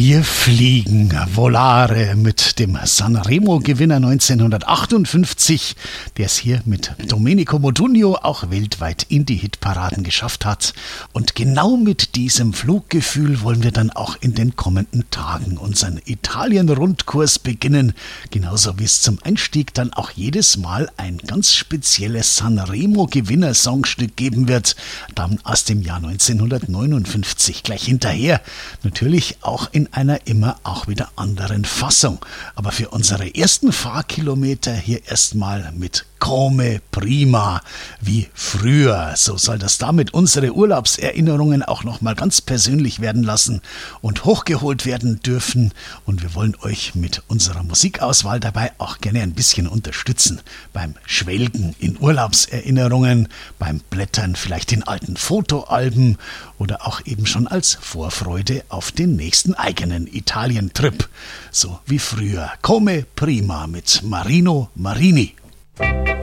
Wir fliegen Volare mit dem Sanremo-Gewinner 1958, der es hier mit Domenico Modugno auch weltweit in die Hitparaden geschafft hat. Und genau mit diesem Fluggefühl wollen wir dann auch in den kommenden Tagen unseren Italien-Rundkurs beginnen. Genauso wie es zum Einstieg dann auch jedes Mal ein ganz spezielles Sanremo-Gewinner-Songstück geben wird, dann aus dem Jahr 1959 gleich hinterher. Natürlich auch in einer immer auch wieder anderen Fassung. Aber für unsere ersten Fahrkilometer hier erstmal mit Come Prima, wie früher. So soll das damit unsere Urlaubserinnerungen auch nochmal ganz persönlich werden lassen und hochgeholt werden dürfen. Und wir wollen euch mit unserer Musikauswahl dabei auch gerne ein bisschen unterstützen. Beim Schwelgen in Urlaubserinnerungen, beim Blättern vielleicht in alten Fotoalben oder auch eben schon als Vorfreude auf den nächsten eigenen Italien-Trip. So wie früher. Come Prima mit Marino Marini.